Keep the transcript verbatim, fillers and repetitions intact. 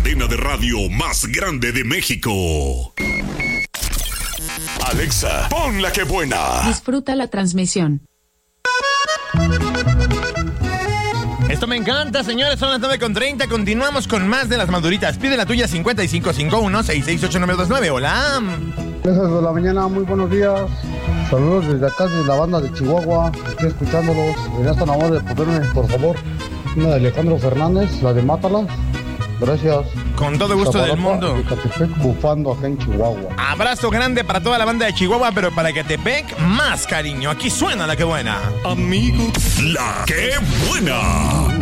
cadena de radio más grande de México. Alexa, pon la que buena. Disfruta la transmisión. Esto me encanta, señores, son las nueve con treinta. Continuamos con más de las maduritas. Pide la tuya cincuenta y cinco cincuenta y uno, sesenta y seis ocho nueve dos nueve. Hola. Gracias de la mañana, muy buenos días. Saludos desde acá, desde la banda de Chihuahua. Estoy escuchándolos. Ya están a de ponerme, por favor, una de Alejandro Fernández, la de Mátalas. Gracias. Con todo gusto del mundo. Ecatepec, bufando acá en Chihuahua. Abrazo grande para toda la banda de Chihuahua, pero para Ecatepec, más cariño. Aquí suena la que buena. Amigo, la que buena.